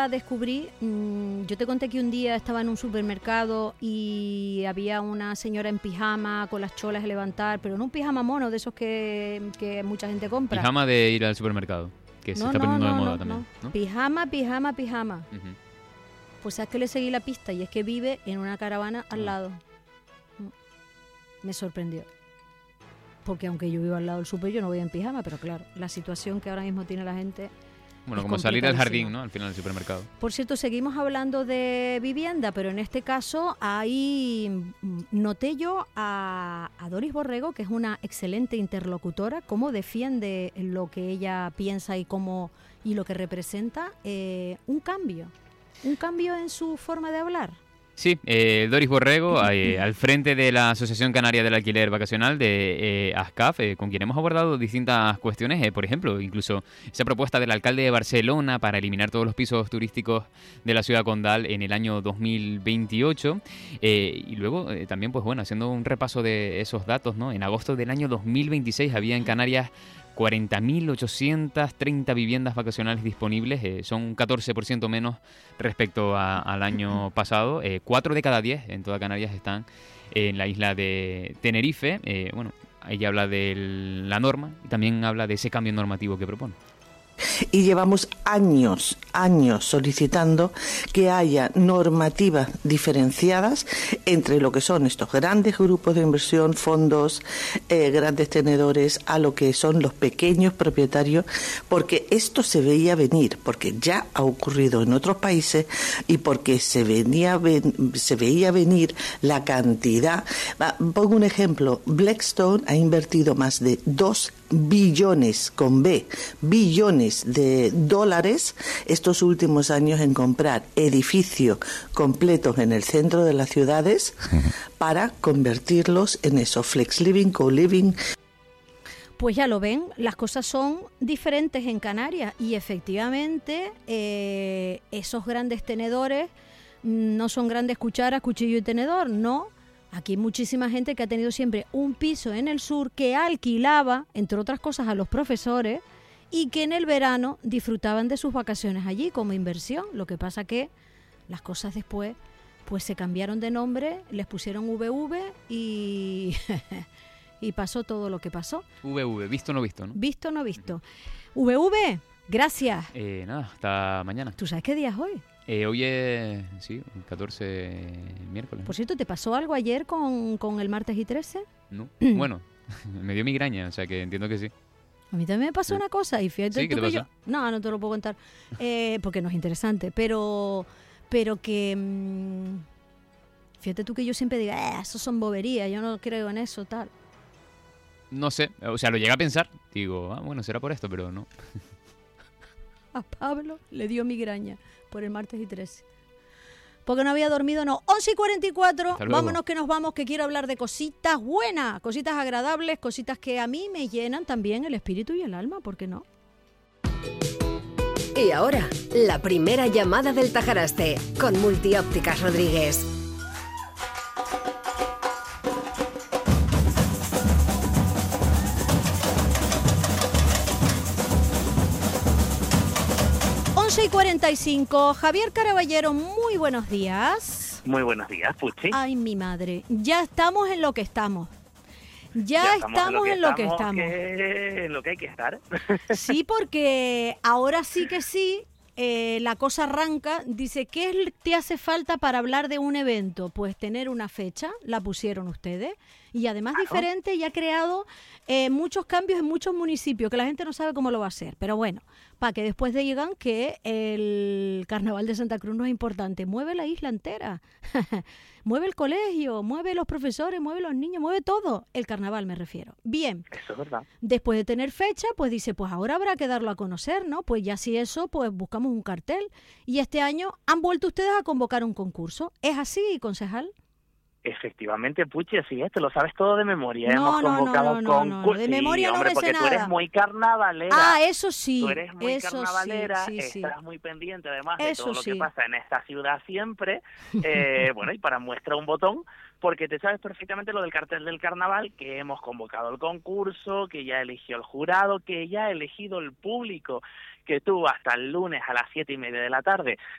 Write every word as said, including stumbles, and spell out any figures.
Descubrí, mmm, yo te conté que un día estaba en un supermercado y había una señora en pijama con las cholas de levantar, pero no un pijama mono de esos que, que mucha gente compra. Pijama de ir al supermercado, que no, se está no, poniendo no, de moda no, también, no. ¿no? Pijama, pijama, pijama. Uh-huh. Pues sabes que le seguí la pista y es que vive en una caravana al lado. Me sorprendió. Porque aunque yo vivo al lado del súper, yo no voy en pijama, pero claro, la situación que ahora mismo tiene la gente... Bueno, como salir al jardín, ¿no? Al final del supermercado. Por cierto, seguimos hablando de vivienda, pero en este caso ahí noté yo a, a Doris Borrego, que es una excelente interlocutora, cómo defiende lo que ella piensa y cómo y lo que representa, eh, un cambio, un cambio en su forma de hablar. Sí, eh, Doris Borrego, eh, al frente de la Asociación Canaria del Alquiler Vacacional de eh, ASCAF, eh, con quien hemos abordado distintas cuestiones, eh, por ejemplo, incluso esa propuesta del alcalde de Barcelona para eliminar todos los pisos turísticos de la ciudad condal en el año dos mil veintiocho, eh, y luego eh, también, pues bueno, haciendo un repaso de esos datos, ¿no? En agosto del año dos mil veintiséis había en Canarias cuarenta mil ochocientas treinta viviendas vacacionales disponibles, eh, son un catorce por ciento menos respecto a, al año pasado. Eh, cuatro de cada diez en toda Canarias están en la isla de Tenerife. Eh, bueno, ella habla de la norma y también habla de ese cambio normativo que propone. Y llevamos años, años solicitando que haya normativas diferenciadas entre lo que son estos grandes grupos de inversión, fondos, eh, grandes tenedores, a lo que son los pequeños propietarios, porque esto se veía venir, porque ya ha ocurrido en otros países y porque se, venía, se veía venir la cantidad. Pongo un ejemplo, Blackstone ha invertido más de dos billones, con B, billones de dólares estos últimos años en comprar edificios completos en el centro de las ciudades para convertirlos en eso, flex living, co-living. Pues ya lo ven, las cosas son diferentes en Canarias y efectivamente eh, esos grandes tenedores no son grandes cucharas, cuchillo y tenedor, no. Aquí hay muchísima gente que ha tenido siempre un piso en el sur que alquilaba, entre otras cosas, a los profesores y que en el verano disfrutaban de sus vacaciones allí como inversión. Lo que pasa que las cosas después pues se cambiaron de nombre, les pusieron V V y, y pasó todo lo que pasó. V V, visto o no visto, ¿no? Visto o no visto. V V, gracias. Eh, nada, hasta mañana. ¿Tú sabes qué día es hoy? Eh, hoy es, sí, catorce, miércoles. Por cierto, ¿te pasó algo ayer con, con el martes y trece? No, bueno, me dio migraña, o sea que entiendo que sí. A mí también me pasó una cosa y fíjate ¿Sí? tú ¿Qué te que pasó? yo... No, no te lo puedo contar, eh, porque no es interesante, pero, pero que... Mmm, fíjate tú que yo siempre digo, eh, eso son boberías, yo no creo en eso, tal. No sé, o sea, lo llegué a pensar, digo, ah, bueno, será por esto, pero no. A Pablo le dio migraña por el martes y trece. Porque no había dormido, no. once y cuarenta y cuatro, vámonos que nos vamos, que quiero hablar de cositas buenas, cositas agradables, cositas que a mí me llenan también el espíritu y el alma, ¿por qué no? Y ahora, la primera llamada del Tajaraste, con Multiópticas Rodríguez. once y cuarenta y cinco, Javier Caraballero, muy buenos días. Muy buenos días, Puchi. Ay, mi madre, ya estamos en lo que estamos. Ya, ya estamos, estamos en lo que estamos. En lo que, que, en lo que hay que estar. Sí, porque ahora sí que sí, eh, la cosa arranca. Dice, ¿qué te hace falta para hablar de un evento? Pues tener una fecha, la pusieron ustedes, y además claro. Diferente, y ha creado eh, muchos cambios en muchos municipios, que la gente no sabe cómo lo va a hacer. Pero bueno, para que después digan que el Carnaval de Santa Cruz no es importante. Mueve la isla entera, mueve el colegio, mueve los profesores, mueve los niños, mueve todo. El Carnaval me refiero. Bien, eso es verdad. Después de tener fecha, pues dice, pues ahora habrá que darlo a conocer, ¿no? Pues ya si eso, pues buscamos un cartel. Y este año han vuelto ustedes a convocar un concurso. ¿Es así, concejal? Efectivamente, Puchi, así es, te lo sabes todo de memoria. No, Hemos no, convocado no, no, con... no, no, de Sí, memoria no hombre, me sé porque tú nada. eres muy carnavalera. Ah, eso sí, Tú eres muy eso carnavalera, sí, sí, sí. estás muy pendiente además de Eso todo lo sí. que pasa en esta ciudad siempre. Eh, bueno, y para muestra un botón, porque te sabes perfectamente lo del cartel del carnaval, que hemos convocado el concurso, que ya eligió el jurado, que ya ha elegido el público, que tú hasta el lunes a las siete y media de la tarde